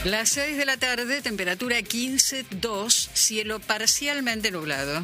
Las 6 de la tarde, temperatura 15,2, cielo parcialmente nublado.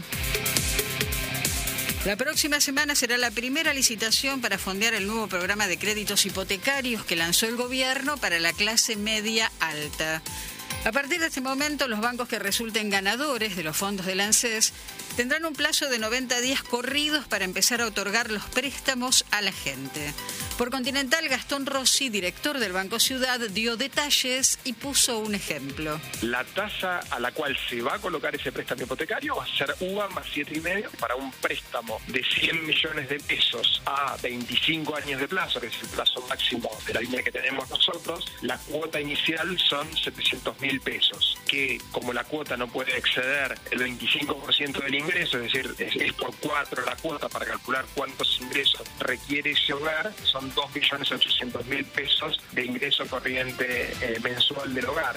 La próxima semana será la primera licitación para fondear el nuevo programa de créditos hipotecarios que lanzó el gobierno para la clase media alta. A partir de este momento, los bancos que resulten ganadores de los fondos del ANSES tendrán un plazo de 90 días corridos para empezar a otorgar los préstamos a la gente. Por Continental, Gastón Rossi, director del Banco Ciudad, dio detalles y puso un ejemplo. La tasa a la cual se va a colocar ese préstamo hipotecario va a ser UVA más 7,5 para un préstamo de 100 millones de pesos a 25 años de plazo, que es el plazo máximo de la línea que tenemos nosotros. La cuota inicial son 700.000 pesos, que como la cuota no puede exceder el 25% del ingreso, es decir, es por 4 la cuota para calcular cuántos ingresos requiere ese hogar, son 2.800.000 pesos de ingreso corriente mensual del hogar.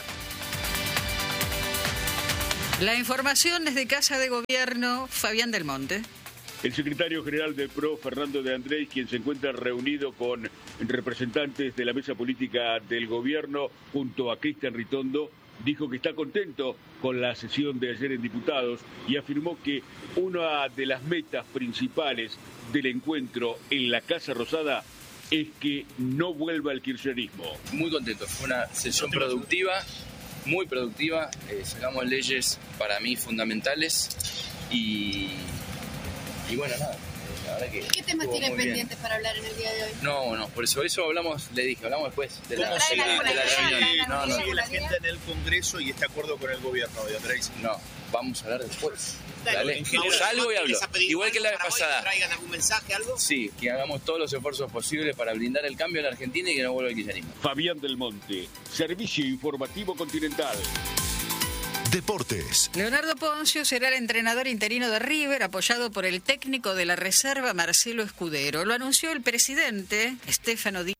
La información desde Casa de Gobierno, Fabián Del Monte. El secretario general del PRO, Fernando de Andrés, quien se encuentra reunido con representantes de la mesa política del gobierno junto a Cristian Ritondo, dijo que está contento con la sesión de ayer en diputados y afirmó que una de las metas principales del encuentro en la Casa Rosada es que no vuelva el kirchnerismo. Muy contento, fue una sesión productiva, muy productiva, sacamos leyes para mí fundamentales y bueno, nada. ¿Qué temas tienen pendientes para hablar en el día de hoy? No, por eso hablamos, le dije, hablamos después de la reunión. No. ¿Sigue la agenda en el Congreso y este acuerdo con el gobierno de Andrés? No, vamos a hablar después. Dale. En general, Salgo y hablo. Igual que la vez pasada. ¿Traigan algún mensaje, algo? Sí, que hagamos todos los esfuerzos posibles para blindar el cambio en la Argentina y que no vuelva el kirchnerismo. Fabián Del Monte, Servicio Informativo Continental. Deportes. Leonardo Poncio será el entrenador interino de River, apoyado por el técnico de la reserva, Marcelo Escudero. Lo anunció el presidente, Stefano Di